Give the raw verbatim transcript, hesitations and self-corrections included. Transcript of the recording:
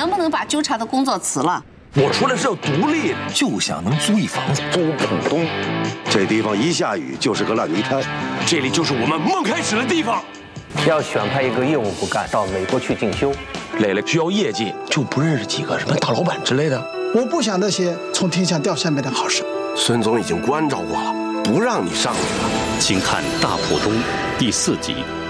能不能把纠察的工作辞了？ 我出来是要独立， 就想能租一房子， 租浦东。 这地方一下雨就是个烂泥滩， 这里就是我们梦开始的地方。 要选派一个业务不干，到美国去进修。 磊磊需要业绩，就不认识几个什么大老板之类的。 我不想那些从天上掉下来的好事。 孙总已经关照过了，不让你上来了。 请看《大浦东》第四集。